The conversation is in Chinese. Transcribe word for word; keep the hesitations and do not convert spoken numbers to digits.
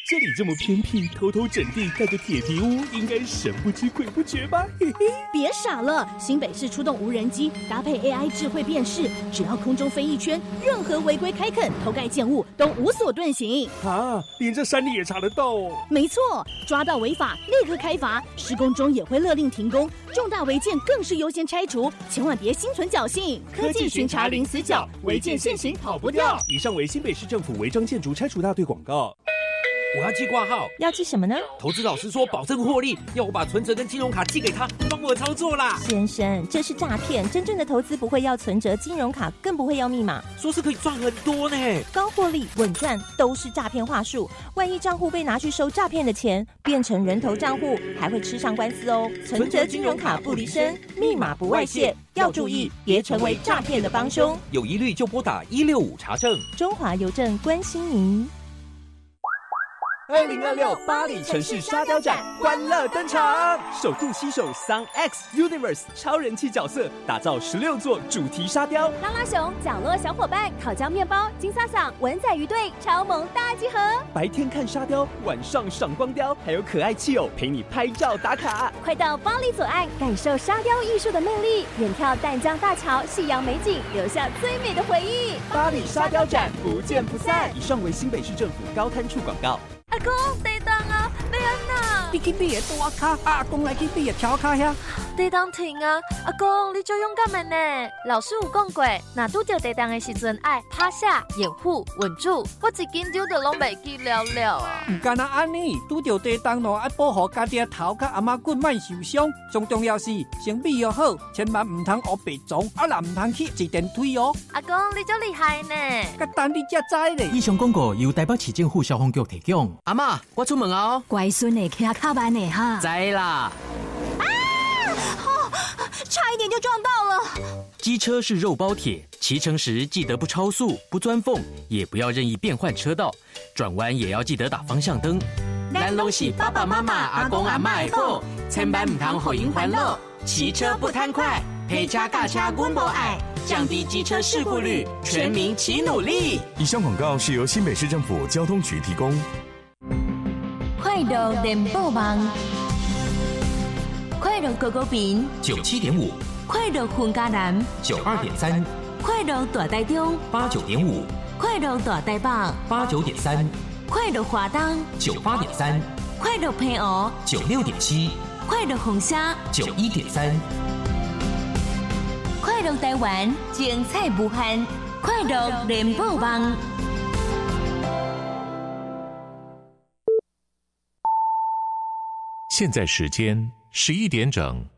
这里这么偏僻，偷偷整地盖个铁皮屋，应该神不知鬼不觉吧？嘿嘿， 别傻了，新北市出动无人机，搭配 A I 智慧辨识，只要空中飞一圈，任何违规开垦、偷盖建物都无所遁形。 啊，连这山里也查得到哦？ 没错，抓到违法立刻开罚，施工中也会勒令停工，重大违建更是优先拆除，千万别心存侥幸。 科技巡查零死角，违建现行跑不掉。以上为新北市政府违章建筑拆除大队广告。 我要寄挂号， 要寄什么呢？ 投资老师说保证获利，要我把存折跟金融卡寄给他，帮我操作啦。 先生，这是诈骗，真正的投资不会要存折、金融卡，更不会要密码。 说是可以赚很多呢， 高获利、稳赚都是诈骗话术。万一账户被拿去收诈骗的钱，变成人头账户，还会吃上官司哦。存折、金融卡不离身，密码不外泄，要注意，别成为诈骗的帮凶。 有疑虑就拨打一六五查证。 中华邮政关心您。 二零二六巴黎城市沙雕展欢乐登场，首度携手桑 X Universe 超人气角色，打造十六座主题沙雕。 拉拉熊、角落小伙伴、烤焦面包、金萨桑、文仔鱼队超萌大集合。 白天看沙雕，晚上赏光雕，还有可爱气偶陪你拍照打卡。 快到巴黎左岸，感受沙雕艺术的魅力，远眺淡江大桥、夕阳美景，留下最美的回忆。 巴黎沙雕展不见不散。以上为新北市政府高滩处广告。 阿公，地动啊，要安哪？ 你去你的大卡，阿公来去你的条卡遐。 地动停啊！阿公，你就勇敢的呢。老师有讲过，若拄到地动的时阵，爱趴下、掩护、稳住。我一紧张就拢袂记了了啊！ 唔干那安尼，拄到地动咯，爱保护家己的头甲阿妈骨莫受伤。最重要是先备要好，千万唔通学白撞，啊啦唔通去坐电梯哦。 阿公，你真厉害呢！ 甲等你才知咧。 以上广告由台北市政府消防局提供。 阿嬷，我出门啊哦。 乖孙的骑卡班的哈。 知啦。 啊！哦，差一点就撞到了。 机车是肉包铁，骑乘时记得不超速、不钻缝，也不要任意变换车道，转弯也要记得打方向灯。 咱拢是爸爸妈妈、阿公阿嬷的宝，千万唔通互因烦恼。骑车不贪快，陪车驾车阮无爱，降低机车事故率，全民齐努力。 以上广告是由新北市政府交通局提供。 快乐联播网，快乐狗狗饼九七点五， 快乐混家南九二点三， 快乐大台中八九点五， 快乐大台北八九点三， 快乐华东九八点三， 快乐平湖九六点七， 快乐红虾九一点三， 快乐台湾精彩无限，快乐联播网。 现在时间十一点整。